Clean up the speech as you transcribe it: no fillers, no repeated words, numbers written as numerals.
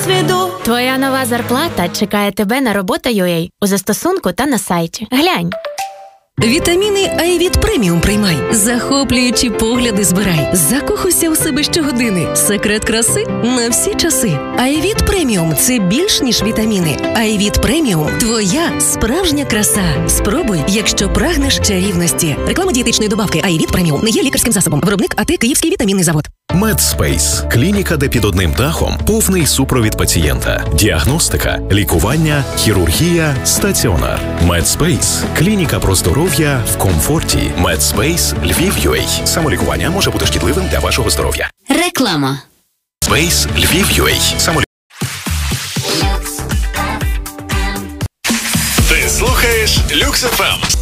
досвіду. Твоя нова зарплата чекає тебе на робота.ua у застосунку та на сайті. Глянь. Вітаміни Айвіт Преміум приймай. Захоплюючі погляди збирай. Закохуйся у себе щогодини. Секрет краси на всі часи. Айвіт Преміум – це більш ніж вітаміни. Айвіт Преміум – твоя справжня краса. Спробуй, якщо прагнеш чарівності. Реклама дієтичної добавки Айвіт Преміум не є лікарським засобом. Виробник АТ Київський вітамінний завод. Медспейс – клініка, де під одним дахом повний супровід пацієнта. Діагностика, лікування, хірургія, стаціонар. Медспейс – клініка про здоров'я в комфорті. Медспейс Львів.UA. Самолікування може бути шкідливим для вашого здоров'я. Реклама. Медспейс Львів.UA. Ти слухаєш Люкс ФМ.